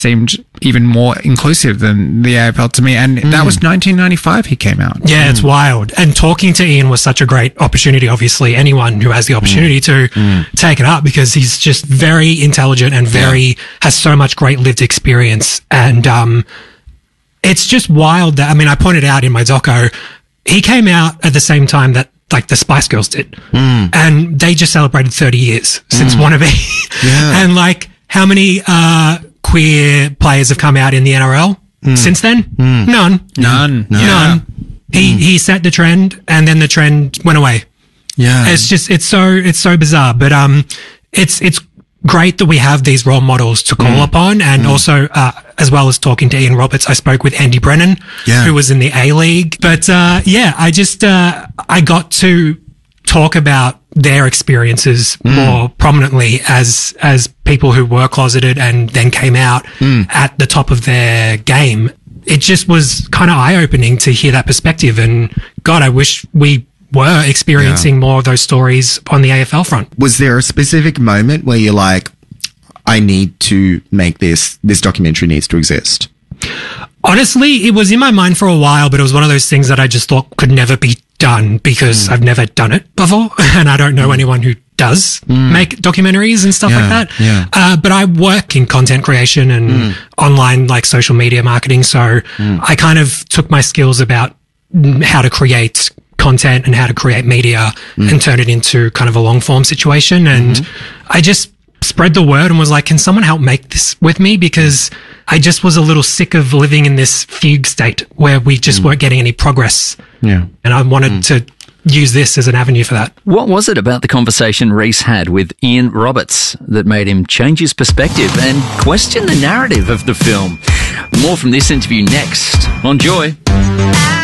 seemed even more inclusive than the AFL to me. And that was 1995 he came out. Yeah, it's wild. And talking to Ian was such a great opportunity. Obviously, anyone who has the opportunity to take it up, because he's just very intelligent and has so much great lived experience. And it's just wild that, I mean, I pointed out in my doco, he came out at the same time that like the Spice Girls did. And they just celebrated 30 years since Wannabe. And like, how many queer players have come out in the NRL since then? None. He set the trend, and then the trend went away. It's so bizarre. But it's great that we have these role models to call upon, and also as well as talking to Ian Roberts, I spoke with Andy Brennan, who was in the A-League. But I got to talk about their experiences more prominently as people who were closeted and then came out at the top of their game. It just was kind of eye-opening to hear that perspective, and God, I wish we were experiencing more of those stories on the AFL front. Was there a specific moment where you're like, I need to make this documentary needs to exist? Honestly, it was in my mind for a while, but it was one of those things that I just thought could never be done because I've never done it before, and I don't know anyone who does make documentaries and stuff like that. But I work in content creation and online, like social media marketing, so I kind of took my skills about how to create content and how to create media and turn it into kind of a long form situation. And I just spread the word and was like, can someone help make this with me? Because I just was a little sick of living in this fugue state where we just weren't getting any progress. And I wanted to use this as an avenue for that. What was it about the conversation Reece had with Ian Roberts that made him change his perspective and question the narrative of the film? More from this interview next on Joy.